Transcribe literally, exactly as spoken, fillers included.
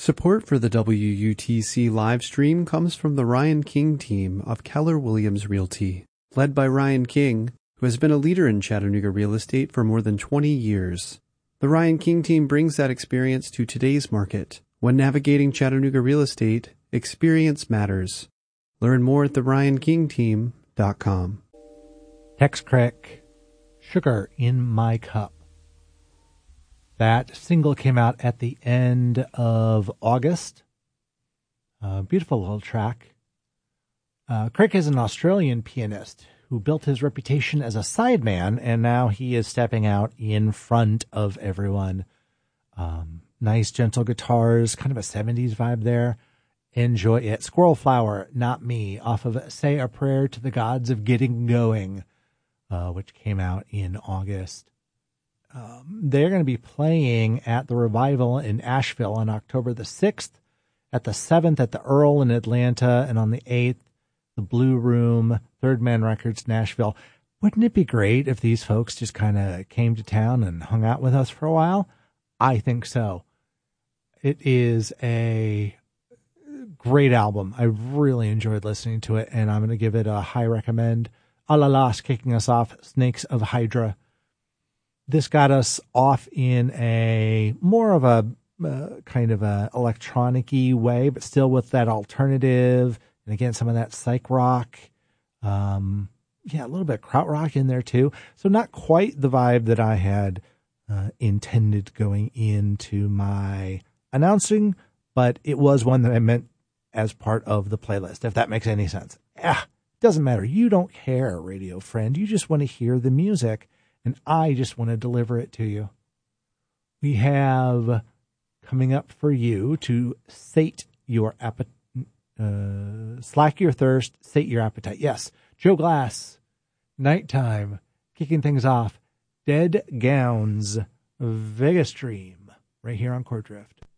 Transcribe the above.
Support for the W U T C live stream comes from the Ryan King team of Keller Williams Realty, led by Ryan King, who has been a leader in Chattanooga real estate for more than twenty years. The Ryan King team brings that experience to today's market. When navigating Chattanooga real estate, experience matters. Learn more at the ryan king team dot com. Tex Crick, Sugar in My Cup. That single came out at the end of August. A beautiful little track. Uh, Crick is an Australian pianist who built his reputation as a sideman, and now he is stepping out in front of everyone. Um, nice, gentle guitars, kind of a seventies vibe there. Enjoy it. Squirrel Flower, Not Me, off of Say a Prayer to the Gods of Getting Going, uh, which came out in August. Um, they're going to be playing at the Revival in Asheville on October the sixth, at the seventh at the Earl in Atlanta, and on the eighth, the Blue Room, Third Man Records, Nashville. Wouldn't it be great if these folks just kind of came to town and hung out with us for a while? I think so. It is a great album. I really enjoyed listening to it, and I'm going to give it a high recommend. A La Las kicking us off, Snakes of Hydra. This got us off in a more of a uh, kind of a electronic-y way, but still with that alternative, and again, some of that psych rock. Um, yeah, a little bit of krautrock in there too. So not quite the vibe that I had uh, intended going into my announcing, but it was one that I meant as part of the playlist, if that makes any sense. Yeah, doesn't matter. You don't care, radio friend. You just want to hear the music, and I just want to deliver it to you. We have coming up for you to sate your appetite, uh, slack your thirst, sate your appetite. Yes, Joe Glass, Nighttime, kicking things off. Dead Gowns, Vegas Dream, right here on Chord Drift.